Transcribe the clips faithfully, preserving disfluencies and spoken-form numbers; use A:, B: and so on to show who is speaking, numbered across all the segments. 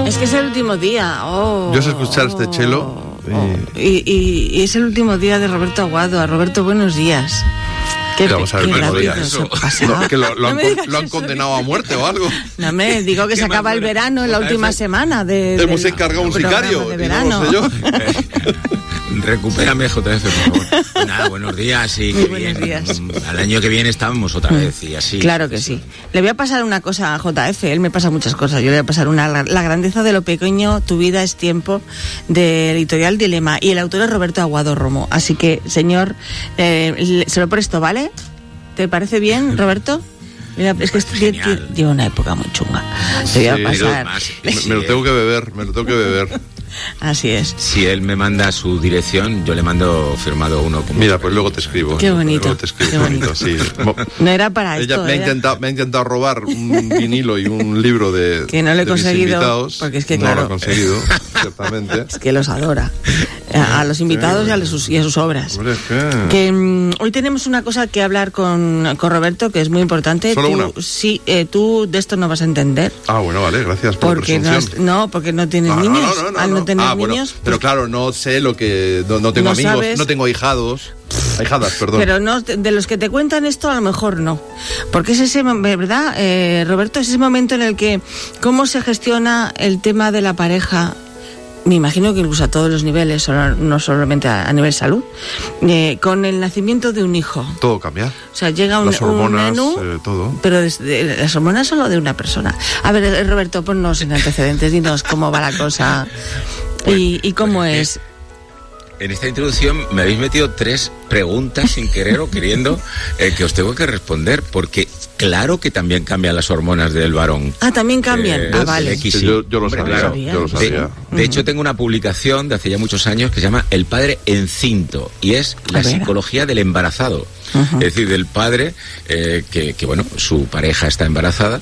A: Es que es el último día. Oh,
B: Yo sé escuchar
A: oh,
B: este cello.
A: oh. Y, y, y es el último día de Roberto Aguado. A Roberto, buenos días. Qué,
B: vamos a ver,
A: qué
B: no
A: rápido
B: digas
A: se ha
B: eso.
A: pasado.
B: No, que lo, lo
A: No
B: han,
A: me
B: con,
A: digas
B: lo han
A: eso.
B: condenado a muerte o algo.
A: No me digo que se acaba el verano en la última semana de.
B: Hemos
A: del
B: encargado un
A: programa
B: sicario.
A: de
B: y
A: verano.
B: no lo sé yo.
C: Recupérame, J F, por favor. Nada, buenos días y
A: Muy
C: que
A: buenos
C: bien.
A: días.
C: Al año que viene estábamos otra vez y así.
A: Claro que sí. Le voy a pasar una cosa a J F. Él me pasa muchas cosas. Yo le voy a pasar una. La, la grandeza de lo pequeño, tu vida es tiempo, de Editorial Dilema. Y el autor es Roberto Aguado Romo. Así que, señor, eh, se lo presto, ¿vale? ¿Te parece bien, Roberto? Mira, es que este lleva una época muy chunga. Te voy a
B: Sí,
A: pasar.
C: más,
B: Me, me lo tengo que beber, me lo tengo que beber.
A: Así es.
C: Si él me manda su dirección, yo le mando firmado uno. Como
B: Mira, pues luego te escribo.
A: Qué bonito,
B: Luego te escribo,
A: qué bonito.
B: sí.
A: No era para
B: Ella
A: esto.
B: me ha,
A: era-
B: intentado, me ha intentado robar un vinilo y un libro de
A: Que no lo he
B: de mis
A: conseguido,
B: invitados.
A: porque es que,
B: no
A: claro.
B: lo he conseguido, ciertamente.
A: Es que los adora. A, a los invitados y a, sus, y a sus obras.
B: Hombre, es que...
A: Que mm, hoy tenemos una cosa que hablar con, con Roberto, que es muy importante.
B: ¿Solo
A: Tú-
B: una?
A: Sí, eh, tú de esto no vas a entender.
B: Ah, bueno, vale, gracias por
A: Porque
B: la
A: no,
B: presunción.
A: has- no, porque no tienes
B: Ah, no,
A: niños.
B: no, no, no,
A: Al no
B: no.
A: tener
B: Ah, bueno,
A: niños.
B: pero
A: pues-
B: claro, no sé lo que... No, no tengo
A: No
B: amigos,
A: sabes.
B: no tengo ahijados. Ahijadas, perdón.
A: Pero no, de los que te cuentan esto, a lo mejor no. Porque es ese, mo- ¿verdad, eh, Roberto? Es ese momento en el que, ¿cómo se gestiona el tema de la pareja? Me imagino que incluso a todos los niveles, solo- no solamente a, a nivel salud, eh, con el nacimiento de un hijo.
B: Todo cambia.
A: O sea, llega un,
B: Las hormonas,
A: un menú,
B: eh, todo.
A: pero de, de- las hormonas solo de una persona. A ver, eh, Roberto, ponnos en antecedentes, dinos cómo va la cosa y, y cómo
C: Pues,
A: es.
C: En esta introducción me habéis metido tres preguntas sin querer o queriendo eh, que os tengo que responder, porque claro que también cambian las hormonas del varón.
A: Ah, también cambian.
C: Eh,
A: ah,
C: del
A: vale.
C: X,
B: Sí,
C: sí.
B: yo, yo lo
C: Hombre,
B: sabía,
C: claro.
B: yo lo
A: De-
B: sabía.
C: De, de hecho, tengo una publicación de hace ya muchos años que se llama El padre encinto, y es la
A: A ver.
C: psicología del embarazado.
A: Ujú.
C: Es decir, del padre eh, que, que, bueno, su pareja está embarazada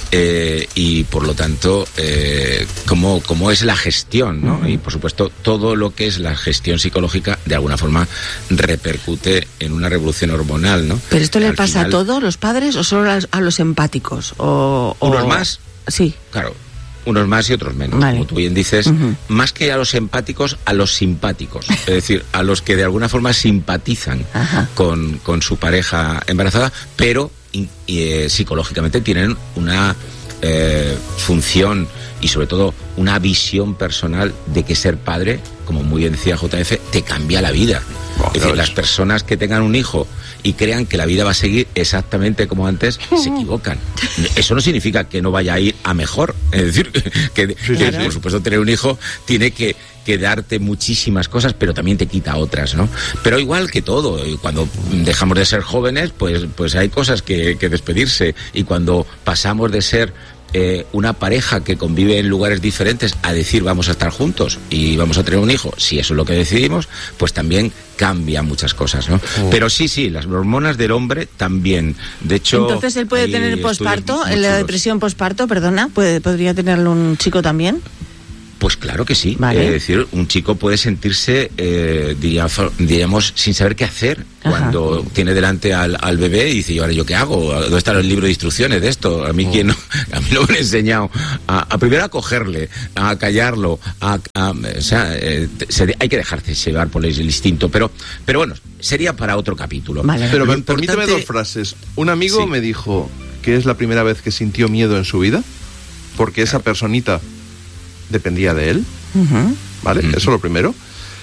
C: eh, y, por lo tanto, eh, cómo, cómo es la gestión, ¿no?
A: Ujú.
C: Y, por supuesto, todo lo que es la gestión psicológica, de alguna forma, repercute en una revolución hormonal, ¿no?
A: ¿Pero esto le
C: Al
A: pasa
C: final,
A: a todos los padres o solo a, a los empáticos? O, o-
C: ¿Unos más?
A: Sí.
C: Claro, unos más y otros menos.
A: Vale.
C: Como tú bien dices,
A: Ujú.
C: más que a los empáticos, a los simpáticos. Es decir, a los que de alguna forma simpatizan
A: Ajá.
C: con, con su pareja embarazada, pero in- y, eh, psicológicamente tienen una eh, función y sobre todo una visión personal de que ser padre, como muy bien decía J F, te cambia la vida.
B: Oh,
C: Es decir,
B: claro.
C: las personas que tengan un hijo y crean que la vida va a seguir exactamente como antes, se equivocan. Eso no significa que no vaya a ir a mejor. Es decir, que,
B: Sí,
C: que,
B: sí, sí.
C: por supuesto, tener un hijo tiene que, que darte muchísimas cosas, pero también te quita otras, ¿no? Pero igual que todo, y cuando dejamos de ser jóvenes, pues, pues hay cosas que, que despedirse. Y cuando pasamos de ser eh, una pareja que convive en lugares diferentes a decir vamos a estar juntos y vamos a tener un hijo, si eso es lo que decidimos, pues también cambia muchas cosas, ¿no?
B: Oh.
C: Pero sí, sí, las hormonas del hombre también. De hecho,
A: Entonces él puede
C: hay
A: tener
C: estudios
A: posparto,
C: muy
A: la
C: chulos.
A: depresión posparto, perdona, puede, podría tenerlo un chico también.
C: Pues claro que sí.
A: Vale.
C: Es decir, un chico puede sentirse, eh, diría- diríamos, sin saber qué hacer
A: Ajá.
C: cuando tiene delante al, al bebé y dice, ¿y ahora yo qué hago? ¿Dónde está el libro de instrucciones de esto? A mí, ¿quién no? A mí no me han enseñado a, a primero a cogerle, a callarlo, a, a- o sea, eh, se- hay que dejarse llevar por el instinto. Pero, pero bueno, sería para otro capítulo.
A: Vale.
B: Pero
C: Lo
B: me- permíteme
C: importante-
B: dos frases. Un amigo
C: Sí.
B: me dijo que es la primera vez que sintió miedo en su vida, porque esa personita dependía de él,
A: Ujú.
B: ¿vale?
C: Ujú.
B: Eso es lo primero.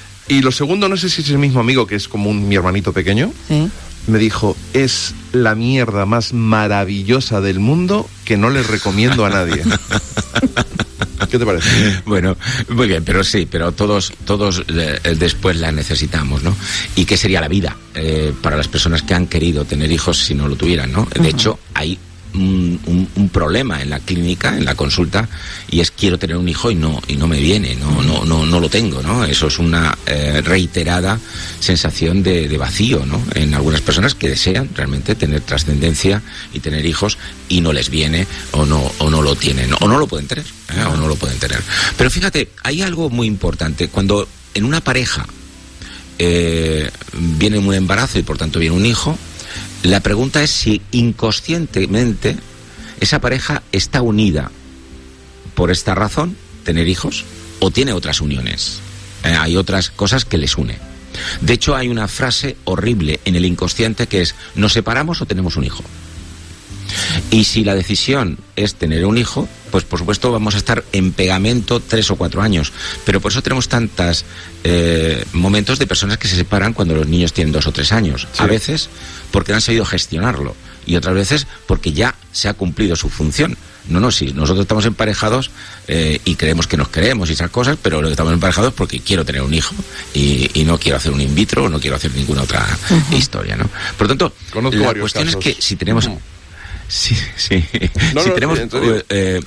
B: Y lo segundo, no sé si es el mismo amigo, que es como un, mi hermanito pequeño,
A: Sí.
B: me dijo, es la mierda más maravillosa del mundo que no le recomiendo a nadie. ¿Qué te parece?
C: Bueno, muy bien, pero sí, pero todos, todos eh, después la necesitamos, ¿no? ¿Y qué sería la vida eh, para las personas que han querido tener hijos si no lo tuvieran, ¿no? De hecho, hay un, un, un problema en la clínica, en la consulta, y es quiero tener un hijo y no y no me viene, no no no no lo tengo, ¿no? Eso es una eh, reiterada sensación de, de vacío, ¿no? En algunas personas que desean realmente tener trascendencia y tener hijos y no les viene o no o no lo tienen o no lo pueden tener, ¿eh? o no lo pueden tener. Pero fíjate, hay algo muy importante cuando en una pareja eh, viene un embarazo y por tanto viene un hijo. La pregunta es si inconscientemente esa pareja está unida por esta razón tener hijos o tiene otras uniones. Eh, hay otras cosas que les une. De hecho, hay una frase horrible en el inconsciente que es: ¿nos separamos o tenemos un hijo? Y si la decisión es tener un hijo, pues por supuesto vamos a estar en pegamento tres o cuatro años. Pero por eso tenemos tantos eh, momentos de personas que se separan cuando los niños tienen dos o tres años. Sí. A veces porque no han sabido gestionarlo y otras veces porque ya se ha cumplido su función. No, no, sí, nosotros estamos emparejados eh, y creemos que nos queremos y esas cosas, pero estamos emparejados porque quiero tener un hijo y, y no quiero hacer un in vitro o no quiero hacer ninguna otra uh-huh. historia, ¿no? Por lo tanto,
B: Conozco
C: la cuestión casos. es que si tenemos... Uh-huh. Sí, sí.
B: No,
C: si
B: no,
C: tenemos...
B: Eh,
C: eh,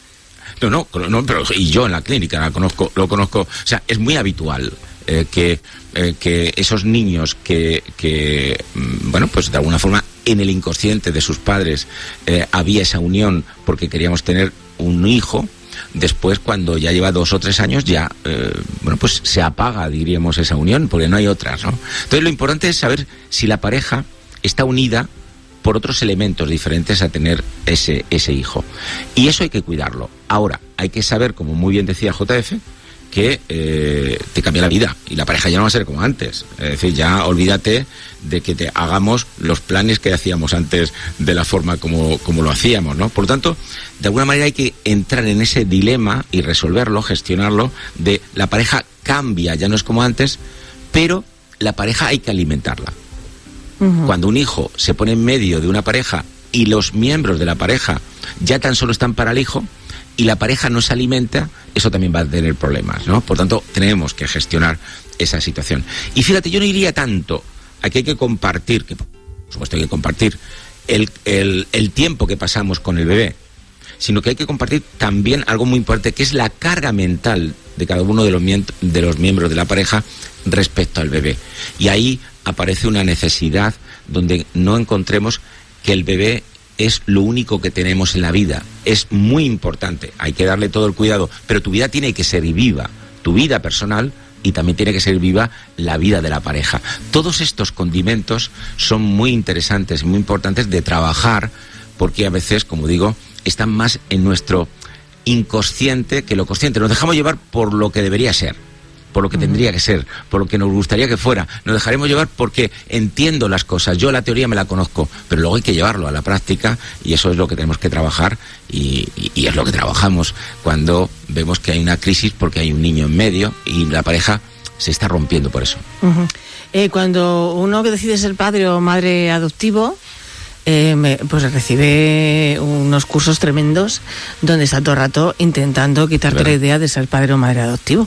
C: no, no, no, pero y yo en la clínica la conozco, lo conozco. O sea, es muy habitual eh, que, eh, que esos niños que, que, bueno, pues de alguna forma en el inconsciente de sus padres eh, había esa unión porque queríamos tener un hijo. Después, cuando ya lleva dos o tres años, ya, eh, bueno, pues se apaga, diríamos, esa unión, porque no hay otras, ¿no? Entonces, lo importante es saber si la pareja está unida por otros elementos diferentes a tener ese, ese hijo. Y eso hay que cuidarlo. Ahora, hay que saber, como muy bien decía J F, que eh, te cambia la vida y la pareja ya no va a ser como antes. Es decir, ya olvídate de que te hagamos los planes que hacíamos antes de la forma como, como lo hacíamos, ¿no? Por lo tanto, de alguna manera hay que entrar en ese dilema y resolverlo, gestionarlo, de la pareja cambia, ya no es como antes, pero la pareja hay que alimentarla. Uh-huh. Cuando un hijo se pone en medio de una pareja y los miembros de la pareja ya tan solo están para el hijo y la pareja no se alimenta, eso también va a tener problemas, ¿no? Por tanto, tenemos que gestionar esa situación. Y fíjate, yo no iría tanto a que hay que compartir, que por supuesto hay que compartir el, el, el tiempo que pasamos con el bebé, sino que hay que compartir también algo muy importante, que es la carga mental de cada uno de los, mien- de los miembros de la pareja respecto al bebé. Y ahí aparece una necesidad donde no encontremos que el bebé es lo único que tenemos en la vida. Es muy importante, hay que darle todo el cuidado, pero tu vida tiene que ser viva, tu vida personal, y también tiene que ser viva la vida de la pareja. Todos estos condimentos son muy interesantes y muy importantes de trabajar, porque a veces, como digo, están más en nuestro inconsciente que lo consciente. Nos dejamos llevar por lo que debería ser, por lo que tendría que ser, por lo que nos gustaría que fuera. Nos dejaremos llevar porque entiendo las cosas. Yo la teoría me la conozco, pero luego hay que llevarlo a la práctica y eso es lo que tenemos que trabajar y, y, y es lo que trabajamos cuando vemos que hay una crisis porque hay un niño en medio y la pareja se está rompiendo por eso.
A: Uh-huh. Eh, cuando uno decide ser padre o madre adoptivo, Eh, me, pues recibe unos cursos tremendos donde está todo el rato intentando quitarte la idea de ser padre o madre adoptivo.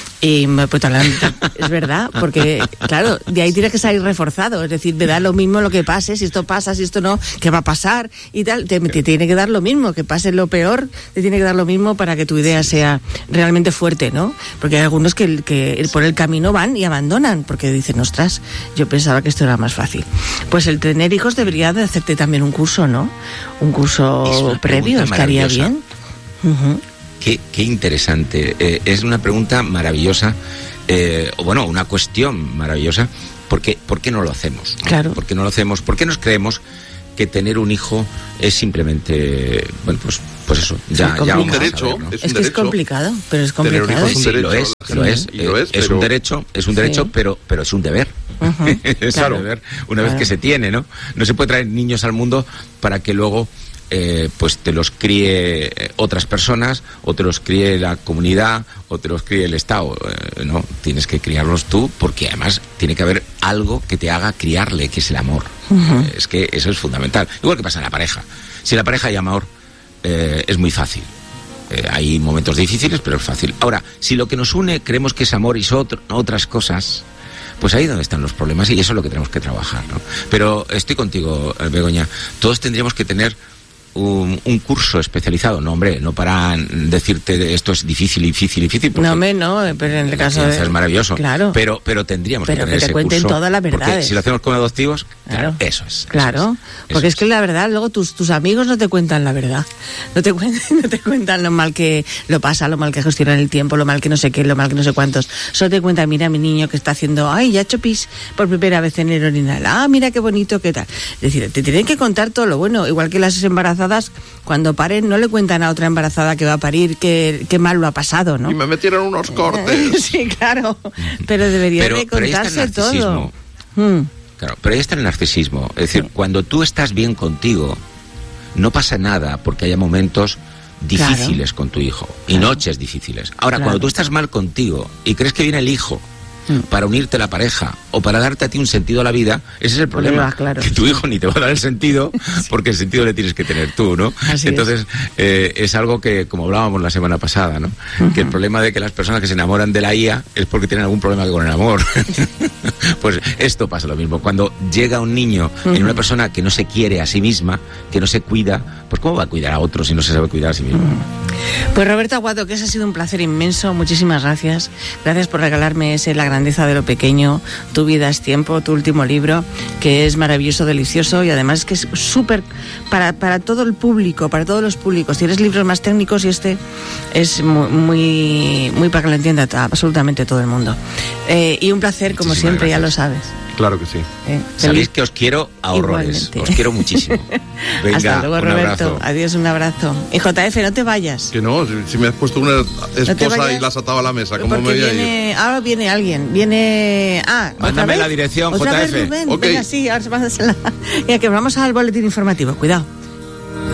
A: Y pues, es verdad, porque claro, de ahí tienes que salir reforzado, es decir, me da lo mismo lo que pase, si esto pasa, si esto no, qué va a pasar y tal, te, te tiene que dar lo mismo, que pase lo peor, te tiene que dar lo mismo para que tu idea sea realmente fuerte, ¿no? Porque hay algunos que, que por el camino van y abandonan, porque dicen, ostras, yo pensaba que esto era más fácil. Pues el tener hijos debería de hacerte también un curso, ¿no? Un curso previo, estaría bien. Uh-huh.
C: Qué, qué interesante. Eh, es una pregunta maravillosa, eh, o bueno, una cuestión maravillosa, porque ¿por qué no lo hacemos? ¿No?
A: Claro.
C: ¿Por qué no lo hacemos? ¿Por qué nos creemos que tener un hijo es simplemente, bueno, pues, pues eso, ya, ya vamos
B: un derecho,
C: a saber, ¿no?
A: Es, es que es complicado, pero es complicado.
B: Tener un hijo es un
C: sí,
B: derecho,
C: lo es, lo es,
B: y lo es,
C: es
B: pero...
C: un derecho, es un derecho, sí. pero, pero es un deber.
A: Uh-huh,
C: es
A: claro.
C: un deber, una
A: claro.
C: vez que se tiene, ¿no? No se puede traer niños al mundo para que luego Eh, pues te los críe otras personas o te los críe la comunidad o te los críe el Estado, eh, no, tienes que criarlos tú porque además tiene que haber algo que te haga criarle, que es el amor. Uh-huh. eh, es que eso es fundamental, igual que pasa en la pareja. Si en la pareja hay amor, eh, es muy fácil. Eh, hay momentos difíciles, pero es fácil. Ahora, si lo que nos une creemos que es amor y son otro, otras cosas, pues ahí es donde están los problemas y eso es lo que tenemos que trabajar, ¿no? Pero estoy contigo, Begoña, todos tendríamos que tener Un, un curso especializado, no hombre, no para decirte esto es difícil, difícil, difícil.
A: No, hombre, no, pero en el caso de...
C: es maravilloso,
A: claro.
C: pero, pero tendríamos
A: pero
C: que tener
A: que te
C: ese
A: cuenten
C: curso,
A: todas las verdades.
C: porque si lo hacemos con adoptivos, claro, claro eso es.
A: Claro,
C: eso es,
A: porque
C: eso
A: es que la verdad, luego tus tus amigos no te cuentan la verdad, no te cuentan, no te cuentan lo mal que lo pasa, lo mal que gestionan el tiempo, lo mal que no sé qué, lo mal que no sé cuántos. Solo te cuentan, mira, mi niño que está haciendo, ay, ya ha hecho pis por primera vez en el orinal, ah, mira qué bonito, qué tal. Es decir, te tienen que contar todo lo bueno, igual que las embarazadas embarazadas, cuando paren, no le cuentan a otra embarazada que va a parir qué, qué mal lo ha pasado, ¿no?
B: Y me metieron unos cortes.
A: Sí, claro, pero debería
C: pero,
A: de contarse
C: pero
A: todo. Mm.
C: Claro, pero ahí está el narcisismo. Es decir, sí. cuando tú estás bien contigo, no pasa nada porque haya momentos difíciles claro. con tu hijo y claro. noches difíciles. Ahora, claro. cuando tú estás mal contigo y crees que viene el hijo para unirte a la pareja o para darte a ti un sentido a la vida, ese es el problema, claro. que tu hijo ni te va a dar el sentido porque el sentido le tienes que tener tú, ¿no?
A: Así
C: Entonces
A: es.
C: Eh, es algo que, como hablábamos la semana pasada, ¿no? Uh-huh. Que el problema de que las personas que se enamoran de la I A es porque tienen algún problema con el amor. Pues esto pasa lo mismo. Cuando llega un niño uh-huh. en una persona que no se quiere a sí misma, que no se cuida, pues ¿cómo va a cuidar a otro si no se sabe cuidar a sí mismo?
A: Uh-huh. Pues Roberto Aguado, que ese ha sido un placer inmenso, muchísimas gracias. Gracias por regalarme ese La grandeza de lo pequeño, Tu vida es tiempo, tu último libro, que es maravilloso, delicioso y además que es súper para, para todo el público, para todos los públicos. Tienes libros más técnicos y este es muy, muy, muy para que lo entienda absolutamente todo el mundo. Eh, y un placer, como
C: Muchísimas
A: siempre,
C: gracias.
A: Ya lo sabes.
B: Claro que sí.
A: Eh,
C: Sabéis que os quiero a horrores.
A: Igualmente.
C: Os quiero muchísimo. Venga,
A: hasta luego,
C: un
A: Roberto.
C: abrazo.
A: Adiós, un abrazo. Y J F, no te vayas.
B: Que no, si, si me has puesto una esposa no y la has atado a la mesa, ¿cómo me voy a
A: viene,
B: ir?
A: Ahora viene alguien. Viene. Ah,
C: mándame
A: ¿otra
C: la
A: vez?
C: dirección,
A: ¿Otra
C: J F.
A: Vez, Rubén?
B: Okay.
A: Venga, sí, ahora mándasela. Ya que vamos al boletín informativo. Cuidado.